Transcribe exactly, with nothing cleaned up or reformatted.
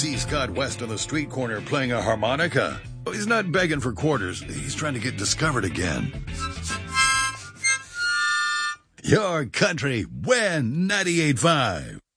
see Scott West on the street corner playing a harmonica. He's not begging for quarters. He's trying to get discovered again. Your country, Win ninety-eight point five.